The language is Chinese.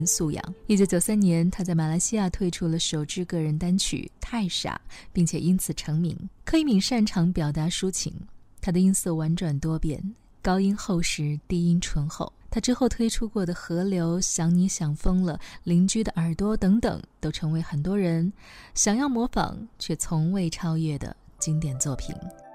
素养。1993年，他在马来西亚推出了首支个人单曲《太傻》，并且因此成名。柯以敏擅长表达抒情，他的音色婉转多变，高音厚实，低音醇厚。他之后推出过的《河流》、想你想疯了、邻居的耳朵等等，都成为很多人想要模仿却从未超越的经典作品。